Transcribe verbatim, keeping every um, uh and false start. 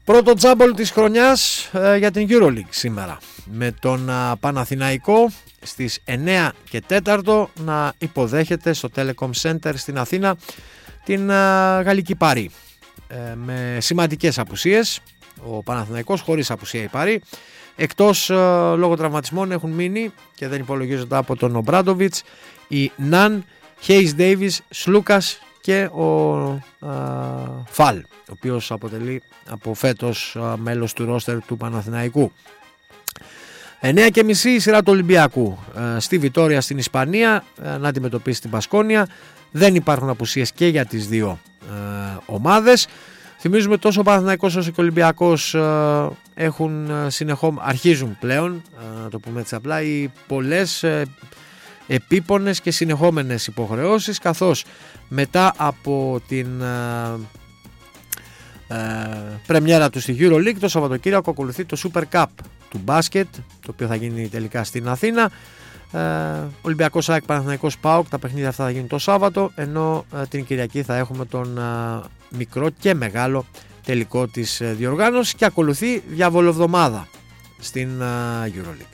Πρώτο τζάμπολ της χρονιάς ε, για την EuroLeague σήμερα, με τον α, Παναθηναϊκό στις εννέα και τέσσερα να υποδέχεται στο Telecom Center στην Αθήνα την α, Γαλλική Παρί, ε, με σημαντικές απουσίες. Ο Παναθηναϊκός χωρίς απουσία η Παρί, εκτός ε, λόγω τραυματισμών έχουν μείνει και δεν υπολογίζονται από τον Ομπράντοβιτς οι Ναν, Χέις Ντέιβις, Σλούκας και ο α, Φαλ, ο οποίος αποτελεί από φέτος α, μέλος του ρόστερ του Παναθηναϊκού. εννέα και μισή η σειρά του Ολυμπιακού α, στη Βιτόρια στην Ισπανία α, να αντιμετωπίσει την Μπασκόνια. Δεν υπάρχουν απουσίες και για τις δύο α, ομάδες. Θυμίζουμε τόσο ο Παναθηναϊκός όσο και ο Ολυμπιακός α, έχουν συνεχώ, αρχίζουν πλέον, α, να το πούμε έτσι απλά, οι πολλές α, επίπονες και συνεχόμενες υποχρεώσεις, καθώς μετά από την α, α, πρεμιέρα του στη EuroLeague το Σαββατοκύριακο ακολουθεί το Super Cup του μπάσκετ, το οποίο θα γίνει τελικά στην Αθήνα. Uh, Ολυμπιακός ΑΕΚ, Παναθηναϊκός ΠΑΟΚ, τα παιχνίδια αυτά θα γίνουν το Σάββατο, ενώ uh, την Κυριακή θα έχουμε τον uh, μικρό και μεγάλο τελικό της uh, διοργάνωσης και ακολουθεί διαβολοβδομάδα στην uh, EuroLeague.